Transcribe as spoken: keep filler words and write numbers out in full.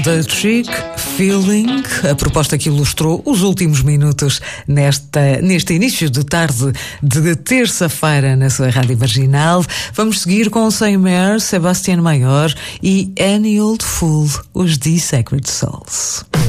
The Trick Feeling, a proposta que ilustrou os últimos minutos nesta, neste início de tarde de terça-feira na sua Rádio Marginal. Vamos seguir com Seymour, Sebastián Mayor e Any Old Fool, os The Sacred Souls.